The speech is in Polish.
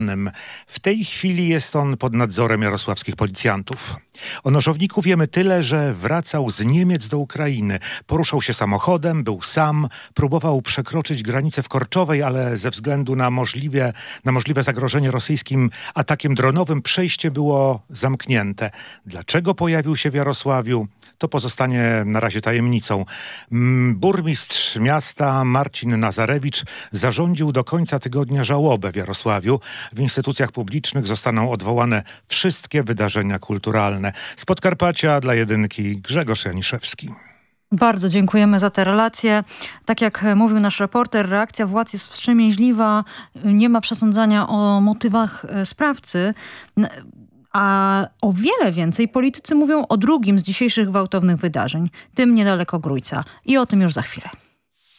W tej chwili jest on pod nadzorem jarosławskich policjantów. O nożowniku wiemy tyle, że wracał z Niemiec do Ukrainy. Poruszał się samochodem, był sam, próbował przekroczyć granicę w Korczowej, ale ze względu na możliwe zagrożenie rosyjskim atakiem dronowym przejście było zamknięte. Dlaczego pojawił się w Jarosławiu? To pozostanie na razie tajemnicą. Burmistrz miasta Marcin Nazarewicz zarządził do końca tygodnia żałobę w Jarosławiu. W instytucjach publicznych zostaną odwołane wszystkie wydarzenia kulturalne. Z Podkarpacia dla Jedynki Grzegorz Janiszewski. Bardzo dziękujemy za te relacje. Tak jak mówił nasz reporter, reakcja władz jest wstrzemięźliwa. Nie ma przesądzania o motywach sprawcy. A o wiele więcej politycy mówią o drugim z dzisiejszych gwałtownych wydarzeń, tym niedaleko Grójca. I o tym już za chwilę.